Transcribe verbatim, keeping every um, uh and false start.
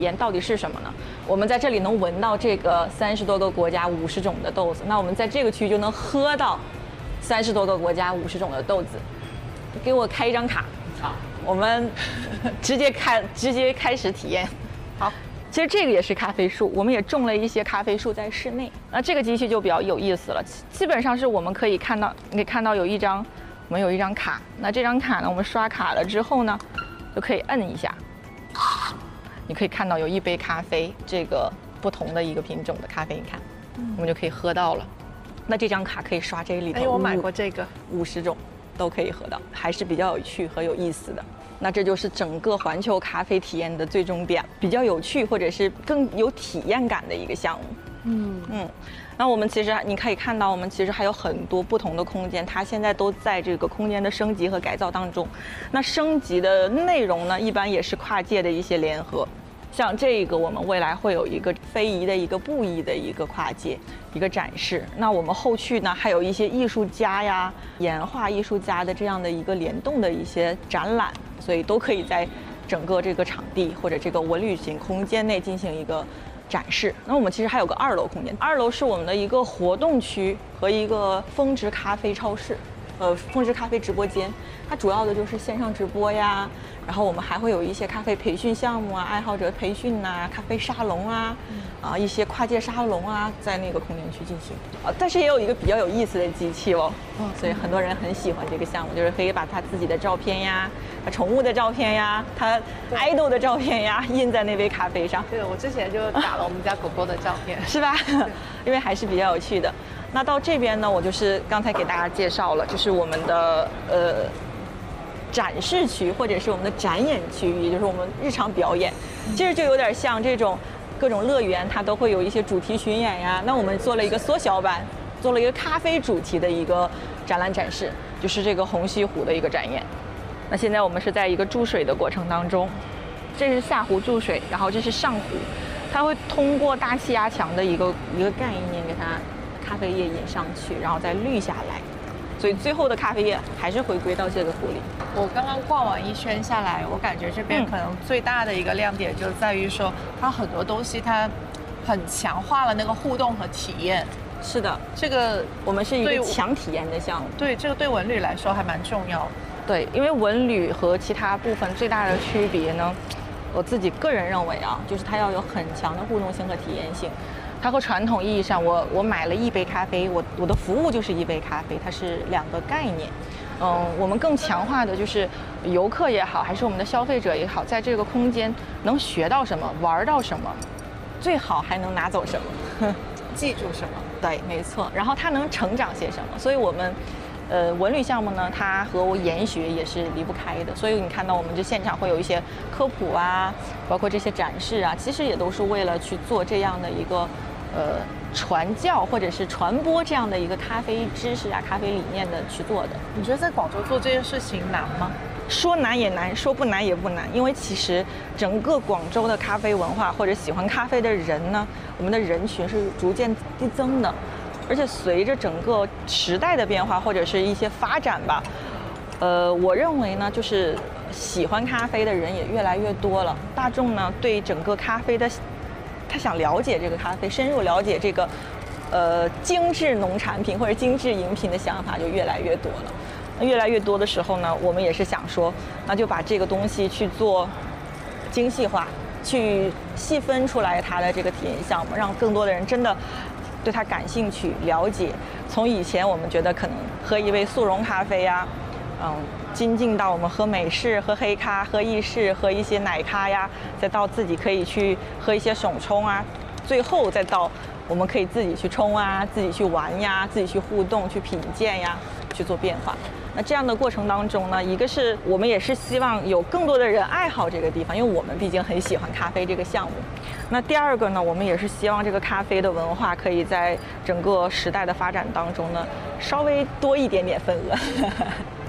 验到底是什么呢？我们在这里能闻到这个三十多个国家五十种的豆子，那我们在这个区域就能喝到三十多个国家五十种的豆子。给我开一张卡，好，我们直接开直接开始体验。好，其实这个也是咖啡树，我们也种了一些咖啡树在室内。那这个机器就比较有意思了，基本上是我们可以看到，你可以看到有一张，我们有一张卡。那这张卡呢，我们刷卡了之后呢，就可以摁一下。你可以看到有一杯咖啡，这个不同的一个品种的咖啡，你看，嗯、我们就可以喝到了。那这张卡可以刷这里头， 哎，我买过这个， 五十种都可以喝到，还是比较有趣和有意思的。那这就是整个环球咖啡体验的最终点，比较有趣或者是更有体验感的一个项目。嗯嗯。那我们其实你可以看到，我们其实还有很多不同的空间，它现在都在这个空间的升级和改造当中。那升级的内容呢，一般也是跨界的一些联合。像这个，我们未来会有一个非遗的一个布艺的一个跨界一个展示。那我们后续呢，还有一些艺术家呀、岩画艺术家的这样的一个联动的一些展览，所以都可以在整个这个场地或者这个文旅型空间内进行一个展示。那我们其实还有个二楼空间，二楼是我们的一个活动区和一个峰值咖啡超市，呃，峰值咖啡直播间。它主要的就是线上直播呀，然后我们还会有一些咖啡培训项目啊，爱好者培训呐、咖啡沙龙啊，啊一些跨界沙龙啊，在那个空间去进行。啊，但是也有一个比较有意思的机器哦，所以很多人很喜欢这个项目，就是可以把他自己的照片呀、他宠物的照片呀、他 idol 的照片呀印在那杯咖啡上。 对，我之前就打了我们家狗狗的照片， 是吧？因为还是比较有趣的。那到这边呢，我就是刚才给大家介绍了，就是我们的呃。展示区或者是我们的展演区域，也就是我们日常表演，其实就有点像这种各种乐园，它都会有一些主题巡演呀。那我们做了一个缩小版，做了一个咖啡主题的一个展览展示，就是这个红西湖的一个展演。那现在我们是在一个注水的过程当中，这是下湖注水，然后这是上湖，它会通过大气压强的一个一个概念给它咖啡液引上去，然后再滤下来。所以最后的咖啡液还是回归到这个湖里。 我刚刚逛完一圈下来，我感觉这边可能最大的一个亮点就在于说，它很多东西它很强化了那个互动和体验。 是的， 这个我们是一个强体验的项目。 对，这个对文旅来说还蛮重要。 对，因为文旅和其他部分最大的区别呢，我自己个人认为啊，就是它要有很强的互动性和体验性。它和传统意义上，我我买了一杯咖啡，我我的服务就是一杯咖啡，它是两个概念。嗯，我们更强化的就是游客也好，还是我们的消费者也好，在这个空间能学到什么，玩到什么，最好还能拿走什么， 记住什么。 对，没错。然后它能成长些什么？所以我们，呃，文旅项目呢，它和我研学也是离不开的。所以你看到我们这现场会有一些科普啊，包括这些展示啊，其实也都是为了去做这样的一个。呃，传教或者是传播这样的一个咖啡知识啊、咖啡理念的去做的。 你觉得在广州做这件事情难吗？ 说难也难，说不难也不难，因为其实整个广州的咖啡文化或者喜欢咖啡的人呢，我们的人群是逐渐递增的，而且随着整个时代的变化或者是一些发展吧，呃，我认为呢，就是喜欢咖啡的人也越来越多了，大众呢对整个咖啡的。他想了解这个咖啡，深入了解这个，呃，精致农产品或者精致饮品的想法就越来越多了。那越来越多的时候呢，我们也是想说，那就把这个东西去做精细化，去细分出来它的这个体验项目，让更多的人真的对它感兴趣、了解。从以前我们觉得可能喝一杯速溶咖啡呀，嗯。精进到我们喝美式、喝黑咖、喝意式、喝一些奶咖呀，再到自己可以去喝一些手冲啊，最后再到我们可以自己去冲啊、自己去玩呀、自己去互动、去品鉴呀，去做变化。那这样的过程当中呢，一个是我们也是希望有更多的人爱好这个地方，因为我们毕竟很喜欢咖啡这个项目。那第二个呢，我们也是希望这个咖啡的文化可以在整个时代的发展当中呢，稍微多一点点份额。